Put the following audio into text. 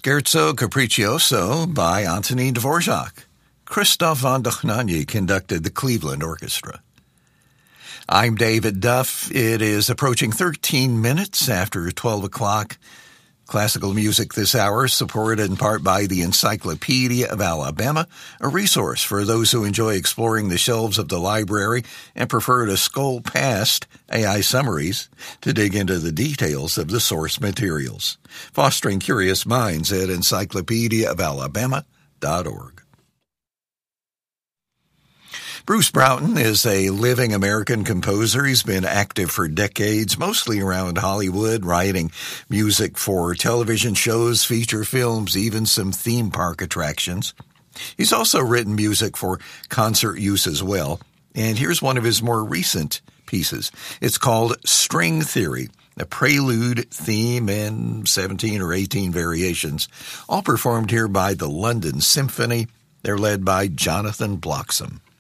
Scherzo Capriccioso by Antonin Dvorak. Christoph von Dohnanyi conducted the Cleveland Orchestra. I'm David Duff. It is approaching 13 minutes after 12 o'clock. Classical music this hour, supported in part by the Encyclopedia of Alabama, a resource for those who enjoy exploring the shelves of the library and prefer to scroll past AI summaries to dig into the details of the source materials. Fostering curious minds at encyclopediaofalabama.org. Bruce Broughton is a living American composer. He's been active for decades, mostly around Hollywood, writing music for television shows, feature films, even some theme park attractions. He's also written music for concert use as well. And here's one of his more recent pieces. It's called String Theory, a prelude, theme, and 17 or 18 variations, all performed here by the London Symphony. They're led by Jonathan Bloxham.